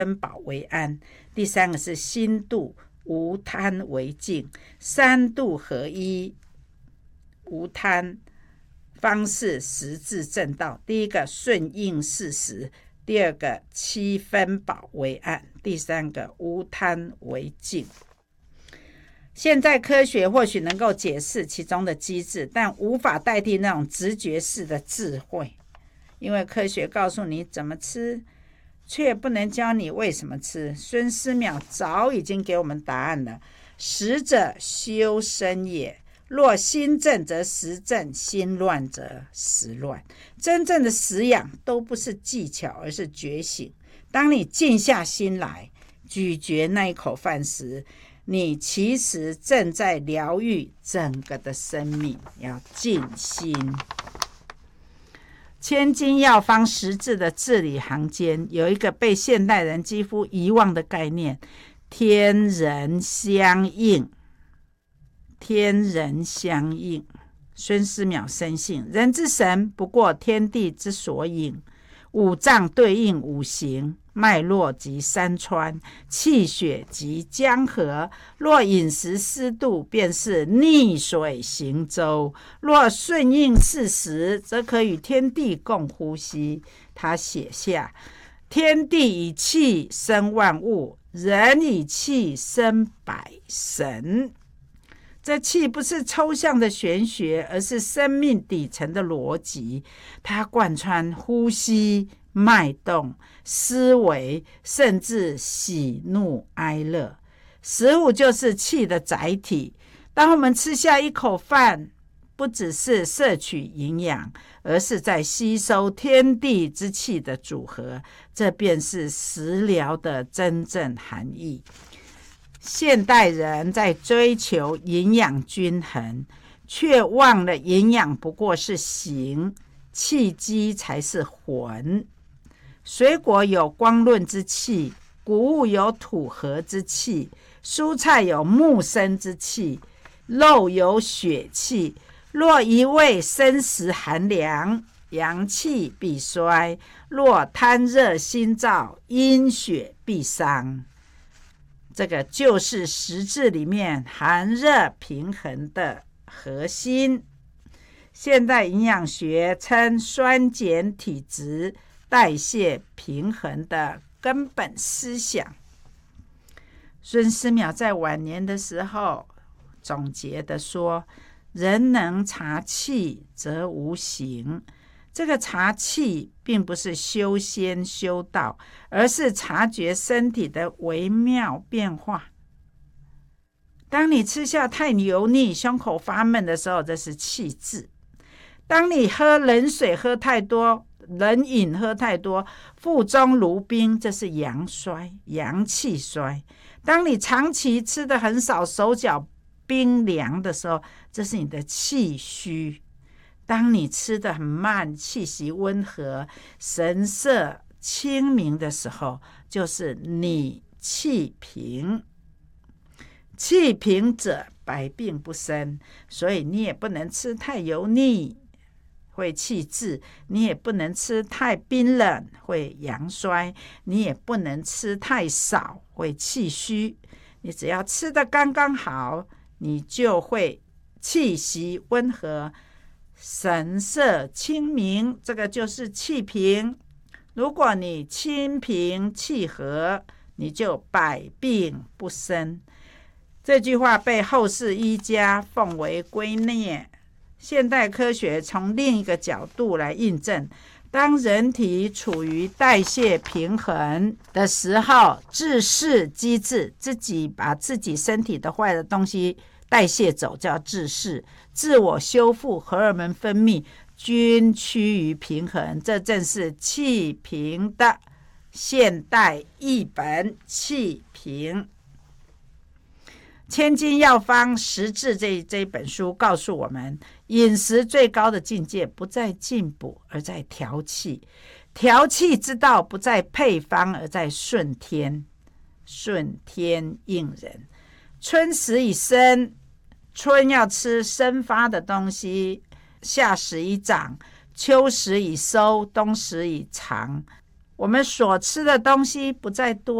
分饱为安。第三个是心度无贪为静，三度合一无贪，方是实至正道。第一个顺应事实，第二个七分饱为安，第三个无贪为静。现在科学或许能够解释其中的机制，但无法代替那种直觉式的智慧。因为科学告诉你怎么吃，却不能教你为什么吃。孙思邈早已经给我们答案了：食者修身也，若心正则食正，心乱则食乱。真正的食养都不是技巧，而是觉醒。当你静下心来咀嚼那一口饭时，你其实正在疗愈整个的生命。要静心。千金药方实质的字里行间有一个被现代人几乎遗忘的概念：天人相应。天人相应，孙思邈深信人之神不过天地之所应，五脏对应五行，脉络即山川，气血即江河。若饮食失度，便是逆水行舟；若顺应事实，则可与天地共呼吸。他写下：天地以气生万物，人以气生百神。这气不是抽象的玄学，而是生命底层的逻辑，它贯穿呼吸、脉动、思维，甚至喜怒哀乐。食物就是气的载体。当我们吃下一口饭，不只是摄取营养，而是在吸收天地之气的组合，这便是食疗的真正含义。现代人在追求营养均衡，却忘了营养不过是形，气机才是魂。水果有光润之气，谷物有土和之气，蔬菜有木生之气，肉有血气。若一味生食寒凉，阳气必衰；若贪热心燥，阴血必伤。这个就是实质里面寒热平衡的核心。现代营养学称酸碱体质代谢平衡的根本思想。孙思邈在晚年的时候总结的说：人能察气则无形。这个察气并不是修仙修道，而是察觉身体的微妙变化。当你吃下太油腻、胸口发闷的时候，这是气滞；当你喝冷水喝太多、冷饮喝太多，腹中如冰，这是阳衰、阳气衰；当你长期吃的很少、手脚冰凉的时候，这是你的气虚。当你吃得很慢，气息温和，神色清明的时候，就是你气平。气平者百病不生，所以你也不能吃太油腻，会气滞；你也不能吃太冰冷，会阳衰；你也不能吃太少，会气虚。你只要吃得刚刚好，你就会气息温和，神色清明，这个就是气平。如果你清平气和，你就百病不生。这句话被后世医家奉为圭臬。现代科学从另一个角度来印证，当人体处于代谢平衡的时候，自噬机制，自己把自己身体的坏的东西代谢走，叫自噬。自我修复，荷尔蒙分泌均趋于平衡，这正是气平的现代译本。气平。千金药方实质这本书告诉我们，饮食最高的境界不在进补，而在调气。调气之道不在配方，而在顺天。顺天应人。春时以生，春要吃生发的东西，夏时以长，秋时以收，冬时以藏。 我们所吃的东西不再多。